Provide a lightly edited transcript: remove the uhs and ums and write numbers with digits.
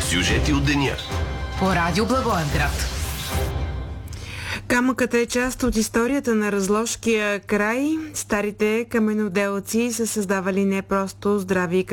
Сюжети от деня. По радио Благоевград. Камъкът е част от историята на Разложкия край. Старите каменоделци са създавали не просто здрави